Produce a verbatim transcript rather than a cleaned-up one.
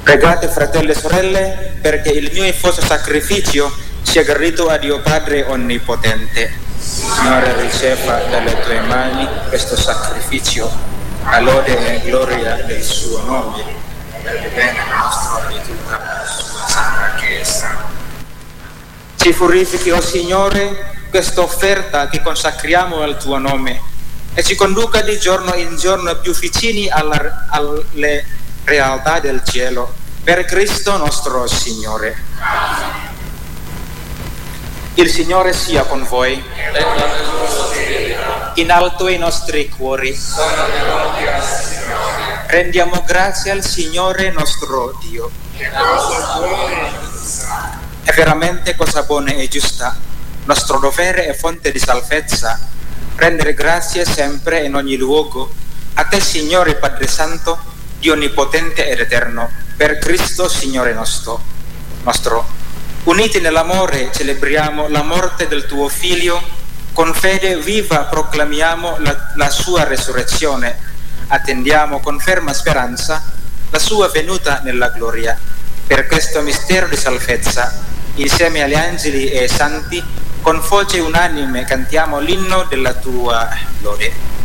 Pregate, fratelli e sorelle, perché il mio infuso sacrificio sia gradito a Dio Padre Onnipotente. Signore, riceva dalle tue mani questo sacrificio, a lode e gloria del suo nome, per il bene nostro e di tutta la sua santa Chiesa. Ci purifichi, o Signore, questa offerta che consacriamo al tuo nome e ci conduca di giorno in giorno più vicini alla, alle realtà del cielo, per Cristo nostro Signore. Il Signore sia con voi. In alto i nostri cuori. Rendiamo grazie al Signore nostro Dio. È veramente cosa buona e giusta, nostro dovere e fonte di salvezza, rendere grazie sempre e in ogni luogo a te, Signore Padre Santo, Dio onnipotente ed eterno, per Cristo Signore nostro. nostro. Uniti nell'amore celebriamo la morte del tuo Figlio, con fede viva proclamiamo la, la sua resurrezione, attendiamo con ferma speranza la sua venuta nella gloria. Per questo mistero di salvezza, insieme agli angeli e ai santi, con voce unanime cantiamo l'inno della tua lode.